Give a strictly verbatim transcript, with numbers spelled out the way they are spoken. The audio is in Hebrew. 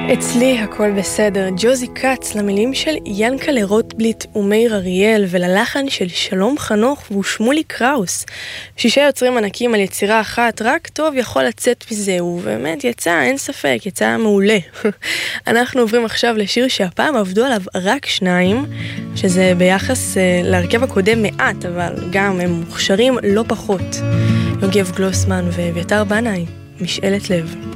אצלי הכל בסדר, ג'וזי קץ למילים של ינקלה רוטבליט ומאיר אריאל וללחן של שלום חנוך ושמולי קראוס. שישה יוצרים ענקים על יצירה אחת, רק טוב יכול לצאת מזה, ובאמת יצא, אין ספק, יצא מעולה. אנחנו עוברים עכשיו לשיר שהפעם עבדו עליו רק שניים, שזה ביחס להרכב הקודם מעט, אבל גם הם מוכשרים לא פחות. יוגב גלוסמן ואביתר בנאי, משאלת לב.